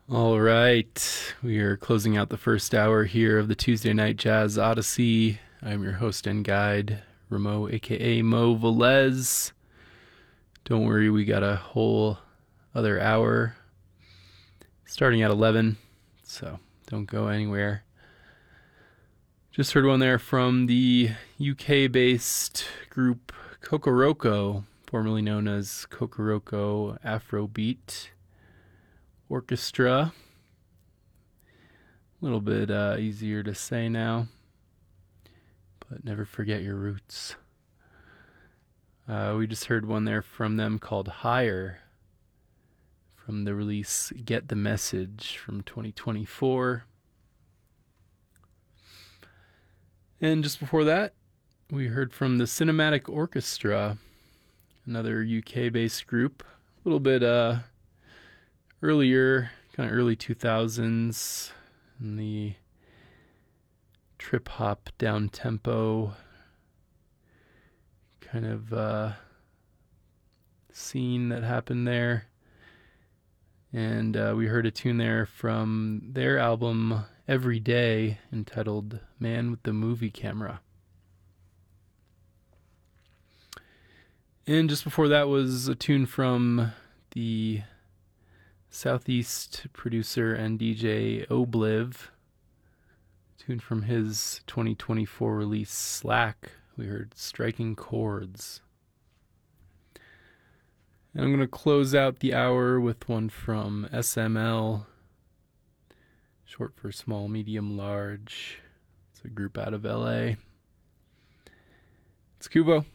All right, we are closing out the first hour here of the Tuesday Night Jazz Odyssey. I'm your host and guide, Ramo, aka Mo Velez. Don't worry, we got a whole other hour starting at 11, so don't go anywhere. Just heard one there from the UK based group Kokoroko, formerly known as Kokoroko Afrobeat Orchestra. A little bit easier to say now, but never forget your roots. We just heard one there from them called Higher, from the release Get the Message from 2024. And just before that, we heard from the Cinematic Orchestra, another UK based group, a little bit earlier, kind of early 2000s, in the trip hop down tempo kind of scene that happened there. And we heard a tune there from their album Every Day entitled Man with the Movie Camera. And just before that was a tune from the Southeast producer and DJ Obliv, tune from his 2024 release Slack. We heard Striking Chords. And I'm going to close out the hour with one from SML, short for Small, Medium, Large. It's a group out of LA. It's Kubo.